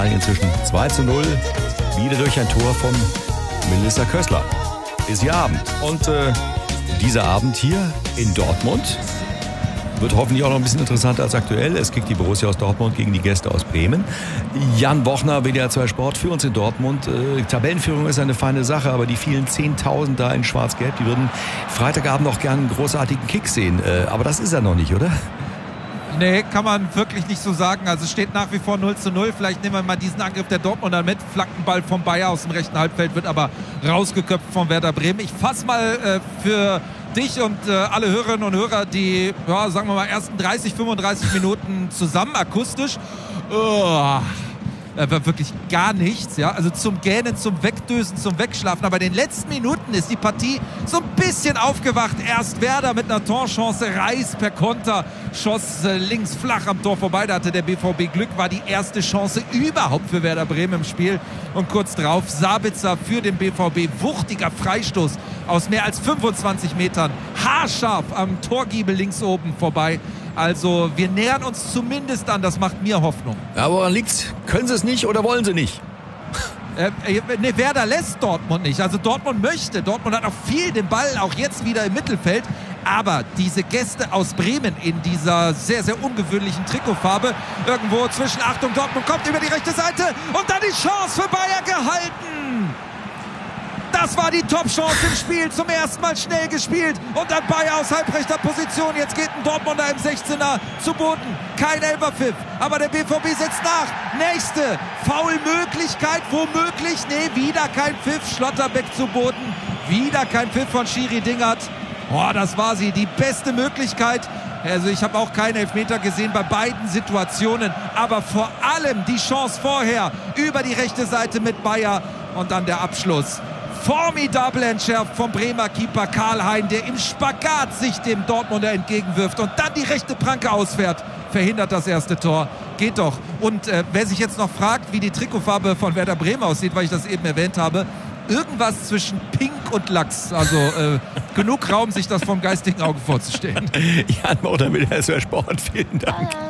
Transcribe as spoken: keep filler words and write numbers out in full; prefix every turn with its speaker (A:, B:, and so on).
A: Inzwischen zwei zu null, wieder durch ein Tor von Melissa Kössler. Ist hier Abend. Und äh, dieser Abend hier in Dortmund wird hoffentlich auch noch ein bisschen interessanter als aktuell. Es kriegt die Borussia aus Dortmund gegen die Gäste aus Bremen. Jan Bochner, W D R zwei Sport, für uns in Dortmund. Äh, Tabellenführung ist eine feine Sache, aber die vielen zehntausend da in Schwarz-Gelb, die würden Freitagabend noch gerne einen großartigen Kick sehen. Äh, aber das ist er noch nicht, oder?
B: Nee, kann man wirklich nicht so sagen. Also es steht nach wie vor null zu null. Vielleicht nehmen wir mal diesen Angriff der Dortmunder mit. Flankenball vom Bayer aus dem rechten Halbfeld, wird aber rausgeköpft von Werder Bremen. Ich fasse mal äh, für dich und äh, alle Hörerinnen und Hörer die, ja, sagen wir mal, ersten dreißig, fünfunddreißig Minuten zusammen, akustisch. Oh. Da war wirklich gar nichts, ja, also zum Gähnen, zum Wegdösen, zum Wegschlafen, aber in den letzten Minuten ist die Partie so ein bisschen aufgewacht. Erst Werder mit einer Torchance, Reis per Konter schoss äh, links flach am Tor vorbei, da hatte der B V B Glück, war die erste Chance überhaupt für Werder Bremen im Spiel und kurz drauf Sabitzer für den B V B, wuchtiger Freistoß aus mehr als fünfundzwanzig Metern, haarscharf am Torgiebel links oben vorbei. Also wir nähern uns zumindest an, das macht mir Hoffnung.
A: Aber woran liegt's? Können sie es nicht oder wollen sie nicht?
B: Äh, ne, Werder lässt Dortmund nicht. Also Dortmund möchte. Dortmund hat auch viel den Ball, auch jetzt wieder im Mittelfeld. Aber diese Gäste aus Bremen in dieser sehr, sehr ungewöhnlichen Trikotfarbe, irgendwo zwischen, Achtung, Dortmund kommt über die rechte Seite und dann die Chance für Bayer gehalten. Das war die Top-Chance im Spiel, zum ersten Mal schnell gespielt und dann Bayer aus halbrechter Position. Jetzt geht ein Dortmunder im sechzehner zu Boden. Kein Elferpfiff, aber der B V B setzt nach. Nächste Foulmöglichkeit, womöglich, nee, wieder kein Pfiff. Schlotterbeck zu Boden, wieder kein Pfiff von Schiri Dingert. Boah, das war sie, die beste Möglichkeit. Also ich habe auch keinen Elfmeter gesehen bei beiden Situationen, aber vor allem die Chance vorher über die rechte Seite mit Bayer und dann der Abschluss. Formidable entschärft vom Bremer Keeper Karl-Hein, der im Spagat sich dem Dortmunder entgegenwirft und dann die rechte Pranke ausfährt. Verhindert das erste Tor. Geht doch. Und äh, wer sich jetzt noch fragt, wie die Trikotfarbe von Werder Bremen aussieht, weil ich das eben erwähnt habe, irgendwas zwischen Pink und Lachs. Also äh, genug Raum, sich das vom geistigen Auge vorzustellen.
A: Jan Bochner, W D R zwei Sport, vielen Dank.